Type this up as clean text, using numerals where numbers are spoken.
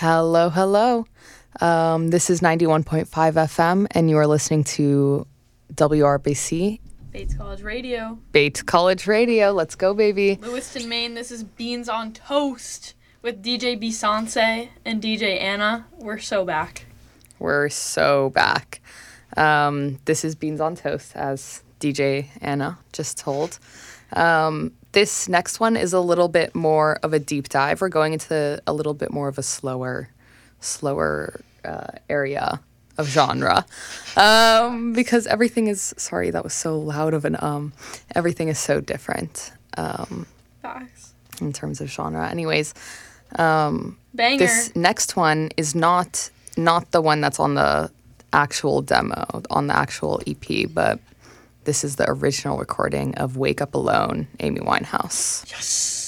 Hello, hello. This is 91.5 FM, and you are listening to WRBC. Bates College Radio. Bates College Radio. Let's go, baby. Lewiston, Maine. This is Beans on Toast with DJ Bisonse and DJ Anna. We're so back. We're so back. This is Beans on Toast, as DJ Anna just told. This next one is a little bit more of a deep dive. We're going into a little bit more of a slower area of genre. Because everything is, sorry, that was so loud of an everything is so different. Facts. In terms of genre. Anyways, Banger. this next one is not the one that's on the actual demo, on the actual EP, but this is the original recording of Wake Up Alone, Amy Winehouse. Yes.